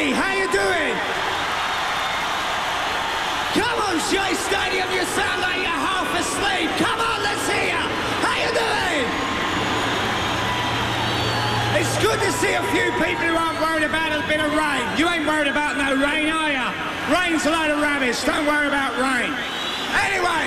City, how you doing? Come on, Shea Stadium, you sound like you're half asleep. Come on, let's hear you. How you doing? It's good to see a few people who aren't worried about a bit of rain. You ain't worried about no rain, are you? Rain's a load of rubbish. Don't worry about rain. Anyway,